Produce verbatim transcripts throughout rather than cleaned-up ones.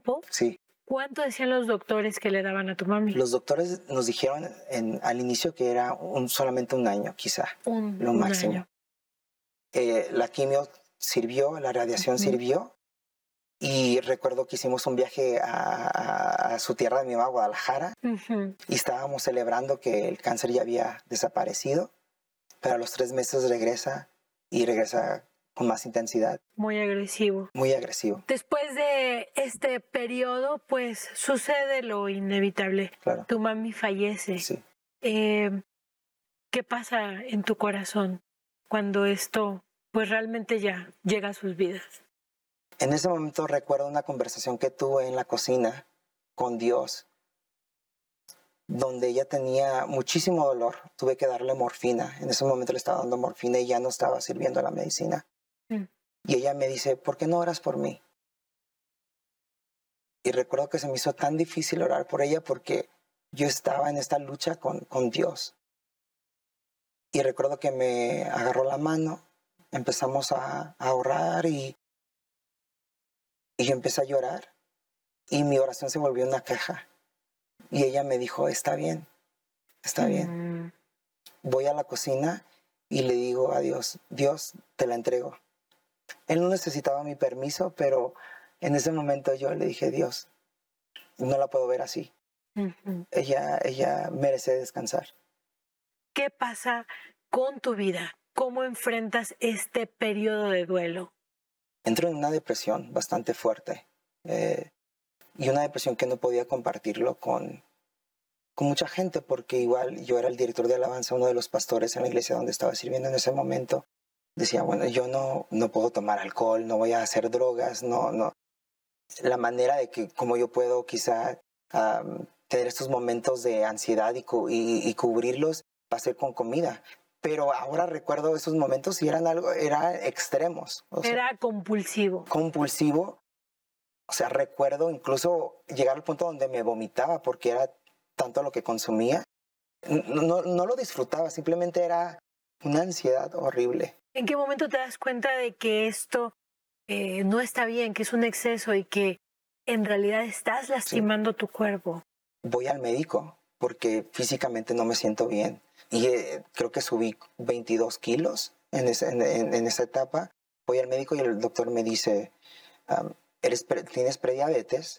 tiempo, Sí. ¿cuánto decían los doctores que le daban a tu mami? Los doctores nos dijeron en, al inicio que era un, solamente un año, quizá, Un, lo un máximo. año. Eh, la quimio sirvió, la radiación Ujú. sirvió, y recuerdo que hicimos un viaje a, a, a su tierra de mi mamá, Guadalajara, Ujú. y estábamos celebrando que el cáncer ya había desaparecido, pero a los tres meses regresa y regresa con más intensidad, Muy agresivo. muy agresivo, Después de este periodo, pues sucede lo inevitable. claro. Tu mami fallece. Sí. Eh, ¿Qué pasa en tu corazón cuando esto, pues realmente ya llega a sus vidas? En ese momento recuerdo una conversación que tuve en la cocina con Dios, donde ella tenía muchísimo dolor. Tuve que darle morfina. En ese momento le estaba dando morfina y ya no estaba sirviendo la medicina. Mm. Y ella me dice, ¿por qué no oras por mí? Y recuerdo que se me hizo tan difícil orar por ella porque yo estaba en esta lucha con, con Dios. Y recuerdo que me agarró la mano, empezamos a, a orar y, y yo empecé a llorar. Y mi oración se volvió una queja. Y ella me dijo, está bien, está bien. Mm. Voy a la cocina y le digo a Dios, Dios, te la entrego. Él no necesitaba mi permiso, pero en ese momento yo le dije, Dios, no la puedo ver así. Ujú. Ella, ella merece descansar. ¿Qué pasa con tu vida? ¿Cómo enfrentas este periodo de duelo? Entro en una depresión bastante fuerte eh, y una depresión que no podía compartirlo con, con mucha gente porque igual yo era el director de alabanza, uno de los pastores en la iglesia donde estaba sirviendo en ese momento. Decía, bueno, yo no, no puedo tomar alcohol, no voy a hacer drogas, no, no. La manera de que, como yo puedo quizá um, tener estos momentos de ansiedad y, cu y, y cubrirlos va a ser con comida. Pero ahora recuerdo esos momentos y eran algo, eran extremos. O sea, Era compulsivo. compulsivo. O sea, recuerdo incluso llegar al punto donde me vomitaba porque era tanto lo que consumía. No, no, no lo disfrutaba, simplemente era una ansiedad horrible. ¿En qué momento te das cuenta de que esto eh, no está bien, que es un exceso y que en realidad estás lastimando sí. tu cuerpo? Voy al médico porque físicamente no me siento bien. Y eh, creo que subí veintidós kilos en, ese, en, en, en esa etapa. Voy al médico y el doctor me dice, um, eres pre tienes prediabetes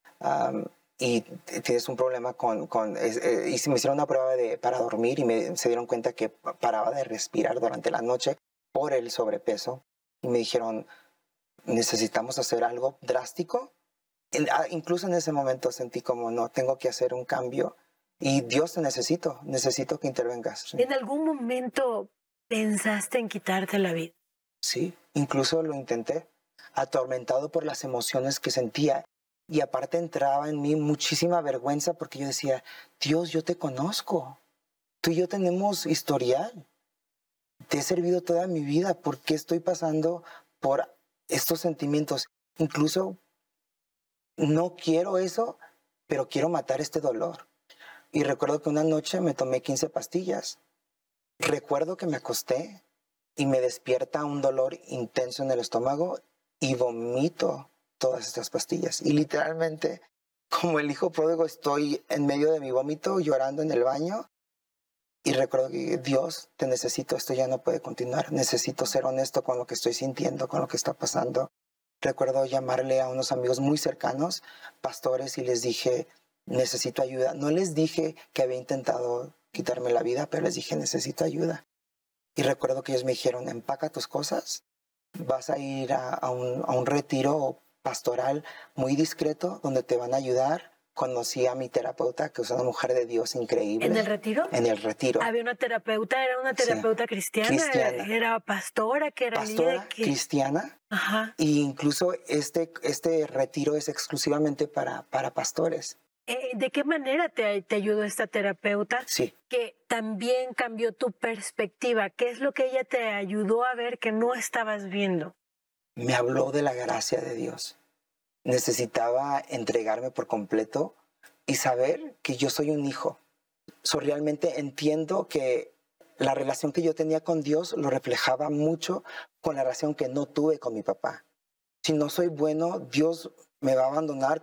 um, y tienes un problema con... con eh, eh, y me hicieron una prueba de, para dormir y me, se dieron cuenta que paraba de respirar durante la noche por el sobrepeso. Y me dijeron, necesitamos hacer algo drástico. Incluso en ese momento sentí como, no, tengo que hacer un cambio y Dios te necesito, necesito que intervengas. Sí. ¿En algún momento pensaste en quitarte la vida? Sí, incluso lo intenté, atormentado por las emociones que sentía y aparte entraba en mí muchísima vergüenza porque yo decía, Dios, yo te conozco, tú y yo tenemos historial, te he servido toda mi vida, ¿por qué estoy pasando por estos sentimientos? Incluso no quiero eso, pero quiero matar este dolor. Y recuerdo que una noche me tomé quince pastillas. Recuerdo que me acosté y me despierta un dolor intenso en el estómago y vomito todas estas pastillas. Y literalmente, como el hijo pródigo, estoy en medio de mi vómito llorando en el baño. Y recuerdo que Dios, te necesito, esto ya no puede continuar. Necesito ser honesto con lo que estoy sintiendo, con lo que está pasando. Recuerdo llamarle a unos amigos muy cercanos, pastores, y les dije, necesito ayuda. No les dije que había intentado quitarme la vida, pero les dije, necesito ayuda. Y recuerdo que ellos me dijeron, empaca tus cosas, vas a ir a, a, un, a un retiro pastoral muy discreto donde te van a ayudar. Conocí a mi terapeuta, que es una mujer de Dios increíble. ¿En el retiro? En el retiro. Había una terapeuta, era una terapeuta sí. cristiana, cristiana, era pastora, que era pastora líder, que... cristiana. Ajá. Y incluso este, este retiro es exclusivamente para, para pastores. Eh, ¿De qué manera te, te ayudó esta terapeuta? Sí. Que también cambió tu perspectiva. ¿Qué es lo que ella te ayudó a ver que no estabas viendo? Me habló de la gracia de Dios. Necesitaba entregarme por completo y saber que yo soy un hijo. So, realmente entiendo que la relación que yo tenía con Dios lo reflejaba mucho con la relación que no tuve con mi papá. Si no soy bueno, Dios me va a abandonar